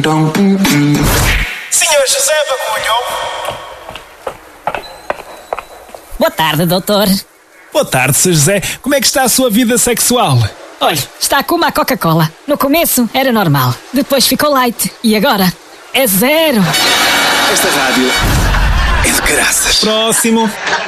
Senhor José Bagulho. Boa tarde, doutor. Boa tarde, Sr. José. Como é que está a sua vida sexual? Olha, está como a Coca-Cola. No começo era normal, depois ficou light e agora é zero. Esta rádio é de caraças. Próximo.